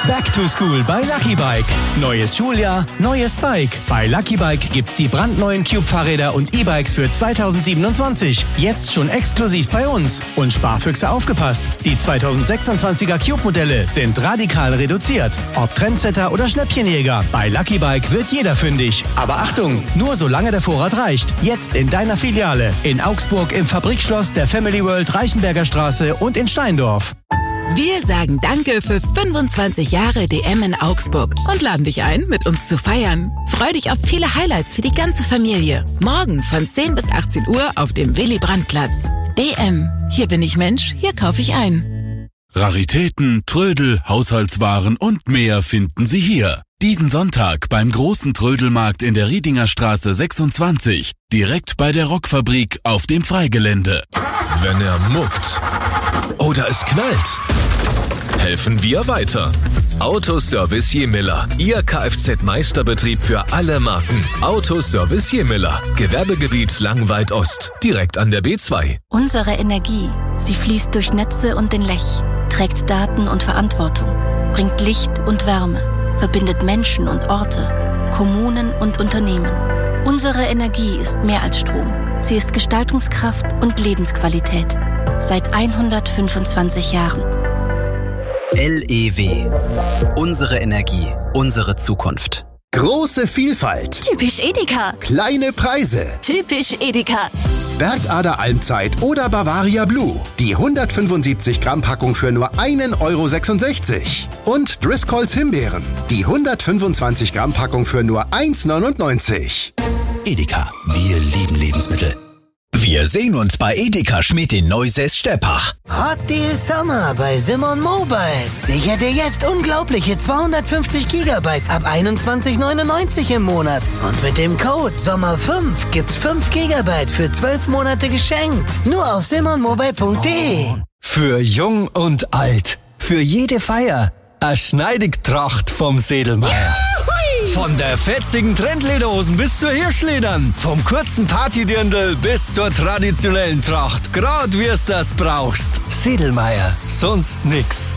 Back to School bei Lucky Bike. Neues Schuljahr, neues Bike. Bei Lucky Bike gibt's die brandneuen Cube-Fahrräder und E-Bikes für 2027. Jetzt schon exklusiv bei uns. Und Sparfüchse aufgepasst. Die 2026er Cube-Modelle sind radikal reduziert. Ob Trendsetter oder Schnäppchenjäger, bei Lucky Bike wird jeder fündig. Aber Achtung, nur solange der Vorrat reicht. Jetzt in deiner Filiale. In Augsburg im Fabrikschloss der Family World Reichenberger Straße und in Steindorf. Wir sagen Danke für 25 Jahre DM in Augsburg und laden dich ein, mit uns zu feiern. Freu dich auf viele Highlights für die ganze Familie. Morgen von 10 bis 18 Uhr auf dem Willy-Brandt-Platz. DM. Hier bin ich Mensch, hier kaufe ich ein. Raritäten, Trödel, Haushaltswaren und mehr finden Sie hier. Diesen Sonntag beim großen Trödelmarkt in der Riedinger Straße 26. Direkt bei der Rockfabrik auf dem Freigelände. Wenn er muckt oder es knallt, helfen wir weiter. Autoservice Jemiller. Ihr Kfz-Meisterbetrieb für alle Marken. Autoservice Jemiller. Gewerbegebiet Langweid Ost. Direkt an der B2. Unsere Energie, sie fließt durch Netze und den Lech, trägt Daten und Verantwortung, bringt Licht und Wärme, verbindet Menschen und Orte, Kommunen und Unternehmen. Unsere Energie ist mehr als Strom. Sie ist Gestaltungskraft und Lebensqualität. Seit 125 Jahren. LEW. Unsere Energie, unsere Zukunft. Große Vielfalt. Typisch Edeka. Kleine Preise. Typisch Edeka. Bergader Almzeit oder Bavaria Blue. Die 175 Gramm Packung für nur 1,66 €. Und Driscolls Himbeeren. Die 125 Gramm Packung für nur 1,99 €. Edeka, wir lieben Lebensmittel. Wir sehen uns bei Edeka Schmidt in Neusäß-Steppach. Hot Deal Summer bei Simon Mobile. Sicher dir jetzt unglaubliche 250 GB ab 21,99 € im Monat. Und mit dem Code SOMMER5 gibt's 5 GB für 12 Monate geschenkt. Nur auf simonmobile.de. Für jung und alt. Für jede Feier. Eine Schneidigtracht vom Sedelmeier. Von der fetzigen Trendlederhosen bis zur Hirschledern. Vom kurzen Partydirndl bis zur traditionellen Tracht. Grad wie's das brauchst. Sedelmeier. Sonst nix.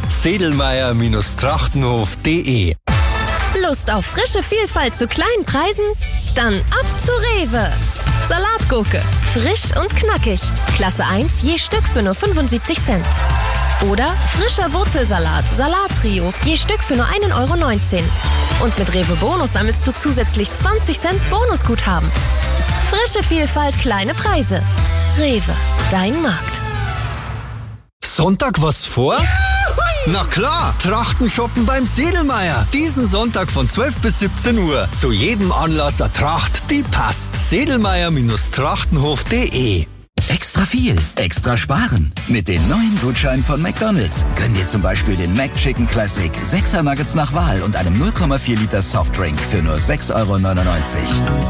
Sedelmeier-trachtenhof.de. Lust auf frische Vielfalt zu kleinen Preisen? Dann ab zu Rewe. Salatgurke. Frisch und knackig. Klasse 1 je Stück für nur 75 Cent. Oder frischer Wurzelsalat, Salattrio, je Stück für nur 1,19 €. Und mit Rewe Bonus sammelst du zusätzlich 20 Cent Bonusguthaben. Frische Vielfalt, kleine Preise. Rewe, dein Markt. Sonntag was vor? Na klar, Trachten shoppen beim Sedelmeier. Diesen Sonntag von 12 bis 17 Uhr. Zu jedem Anlass eine Tracht, die passt. Sedelmeier-trachtenhof.de. Extra viel, extra sparen. Mit den neuen Gutscheinen von McDonald's. Gönn dir zum Beispiel den McChicken Classic, 6er Nuggets nach Wahl und einem 0,4 Liter Softdrink für nur 6,99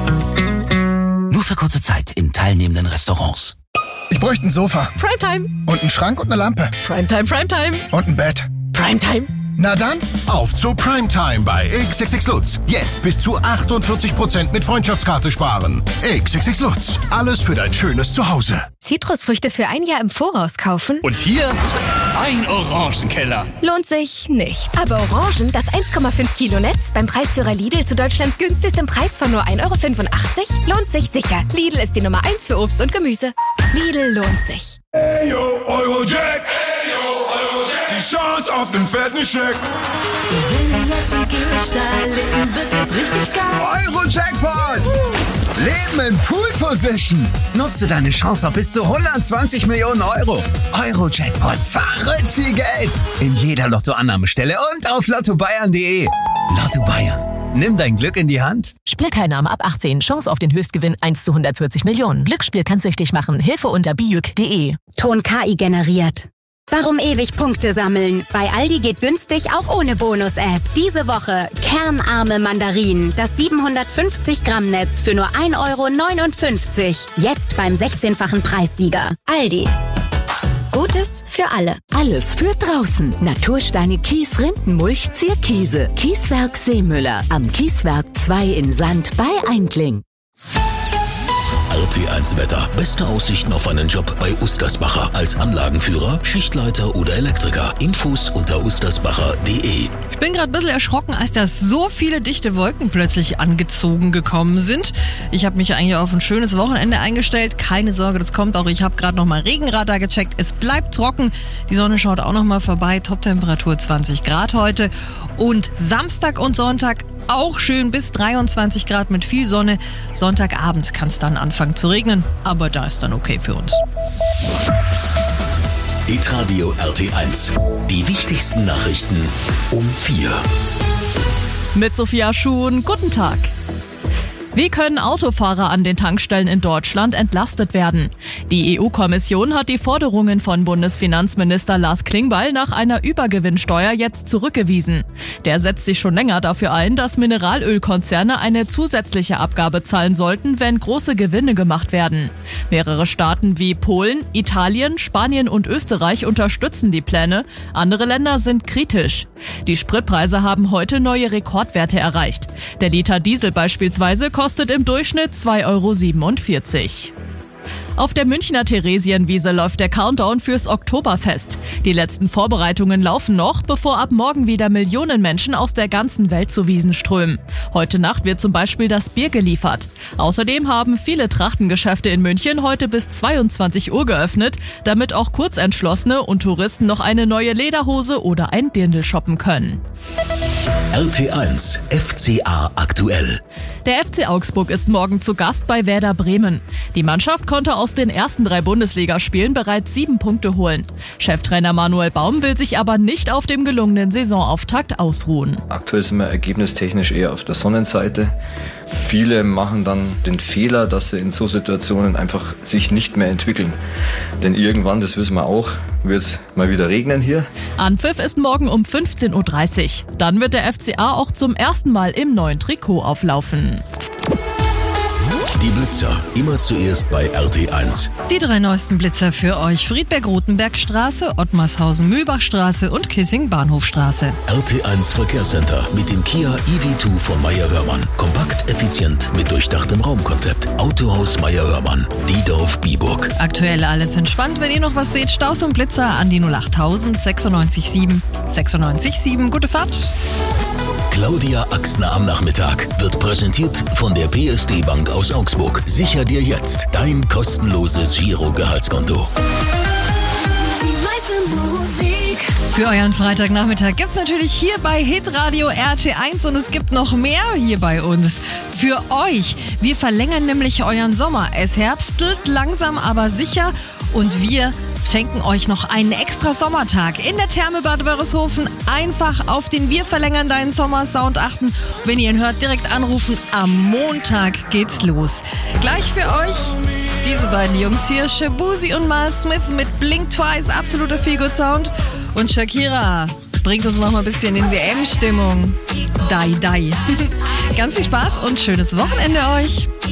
€. Nur für kurze Zeit in teilnehmenden Restaurants. Ich bräuchte ein Sofa. Primetime. Und einen Schrank und eine Lampe. Primetime, Primetime. Und ein Bett. Primetime. Na dann, auf zu Primetime bei XXX Lutz. Jetzt bis zu 48% mit Freundschaftskarte sparen. XXX Lutz. Alles für dein schönes Zuhause. Zitrusfrüchte für ein Jahr im Voraus kaufen? Und hier ein Orangenkeller. Lohnt sich nicht. Aber Orangen, das 1,5 Kilo Netz beim Preisführer Lidl zu Deutschlands günstigstem Preis von nur 1,85 € lohnt sich sicher. Lidl ist die Nummer 1 für Obst und Gemüse. Lidl lohnt sich. Hey yo, Eurojack. Hey yo, Eurojack. Die Chance auf den fetten Scheck. Gewinne jetzt im Gehstall, Leben wird jetzt richtig geil. Eurojackpot! Leben in Pool Position. Nutze deine Chance auf bis zu 120 Millionen €. Eurojackpot. Verrückt viel Geld. In jeder Lottoannahmestelle und auf lottobayern.de. Lotto Bayern. Nimm dein Glück in die Hand. Spielteilnahme ab 18. Chance auf den Höchstgewinn 1 zu 140 Millionen. Glücksspiel kann süchtig machen. Hilfe unter bijuk.de. Ton KI generiert. Warum ewig Punkte sammeln? Bei Aldi geht günstig auch ohne Bonus-App. Diese Woche kernarme Mandarinen. Das 750 Gramm Netz für nur 1,59 €. Jetzt beim 16-fachen Preissieger. Aldi. Gutes für alle. Alles für draußen. Natursteine, Kies, Rindenmulch, Zierkiese. Kieswerk Seemüller. Am Kieswerk 2 in Sand bei Eindling. RTL RT1 Wetter. Beste Aussichten auf einen Job bei Ustersbacher als Anlagenführer, Schichtleiter oder Elektriker. Infos unter ustersbacher.de. Ich bin gerade ein bisschen erschrocken, als da so viele dichte Wolken plötzlich angezogen gekommen sind. Ich habe mich eigentlich auf ein schönes Wochenende eingestellt. Keine Sorge, das kommt auch. Ich habe gerade nochmal Regenradar gecheckt. Es bleibt trocken. Die Sonne schaut auch nochmal vorbei. Toptemperatur 20 Grad heute. Und Samstag und Sonntag auch schön bis 23 Grad mit viel Sonne. Sonntagabend kann es dann anfangen zu regnen. Aber da ist dann okay für uns. Hitradio RT1. Die wichtigsten Nachrichten um 4. Mit Sophia Schuhn, guten Tag. Wie können Autofahrer an den Tankstellen in Deutschland entlastet werden? Die EU-Kommission hat die Forderungen von Bundesfinanzminister Lars Klingbeil nach einer Übergewinnsteuer jetzt zurückgewiesen. Der setzt sich schon länger dafür ein, dass Mineralölkonzerne eine zusätzliche Abgabe zahlen sollten, wenn große Gewinne gemacht werden. Mehrere Staaten wie Polen, Italien, Spanien und Österreich unterstützen die Pläne. Andere Länder sind kritisch. Die Spritpreise haben heute neue Rekordwerte erreicht. Der Liter Diesel beispielsweise kostet im Durchschnitt 2,47 €. Auf der Münchner Theresienwiese läuft der Countdown fürs Oktoberfest. Die letzten Vorbereitungen laufen noch, bevor ab morgen wieder Millionen Menschen aus der ganzen Welt zu Wiesn strömen. Heute Nacht wird zum Beispiel das Bier geliefert. Außerdem haben viele Trachtengeschäfte in München heute bis 22 Uhr geöffnet, damit auch Kurzentschlossene und Touristen noch eine neue Lederhose oder ein Dirndl shoppen können. RT1 FCA aktuell. Der FC Augsburg ist morgen zu Gast bei Werder Bremen. Die Mannschaft konnte aus den ersten 3 Bundesligaspielen bereits 7 Punkte holen. Cheftrainer Manuel Baum will sich aber nicht auf dem gelungenen Saisonauftakt ausruhen. Aktuell sind wir ergebnistechnisch eher auf der Sonnenseite. Viele machen dann den Fehler, dass sie in so Situationen einfach sich nicht mehr entwickeln. Denn irgendwann, das wissen wir auch, wird es mal wieder regnen hier. Anpfiff ist morgen um 15:30 Uhr. Dann wird der FCA auch zum ersten Mal im neuen Trikot auflaufen. Die Blitzer, immer zuerst bei RT1. Die 3 neuesten Blitzer für euch: Friedberg-Rotenberg-Straße, Ottmarshausen-Mühlbach-Straße und Kissing-Bahnhofstraße. RT1 Verkehrscenter mit dem Kia EV2 von Meyer-Hörmann. Kompakt, effizient, mit durchdachtem Raumkonzept. Autohaus Meyer-Hörmann, Diedorf-Biburg. Aktuell alles entspannt. Wenn ihr noch was seht, Staus und Blitzer an die 08000 967 967. Gute Fahrt. Claudia Axner am Nachmittag wird präsentiert von der PSD Bank aus Augsburg. Sicher dir jetzt dein kostenloses Giro-Gehaltskonto. Für euren Freitagnachmittag gibt's natürlich hier bei Hitradio RT1 und es gibt noch mehr hier bei uns. Für euch. Wir verlängern nämlich euren Sommer. Es herbstelt langsam, aber sicher und wir schenken euch noch einen extra Sommertag in der Therme Bad Wörishofen. Einfach auf den Wir verlängern deinen Sommer-Sound achten. Wenn ihr ihn hört, direkt anrufen. Am Montag geht's los. Gleich für euch diese beiden Jungs hier, Shabuzi und Miles Smith mit Blink Twice, absoluter Feelgood-Sound. Und Shakira bringt uns noch mal ein bisschen in WM-Stimmung. Die. Ganz viel Spaß und schönes Wochenende euch.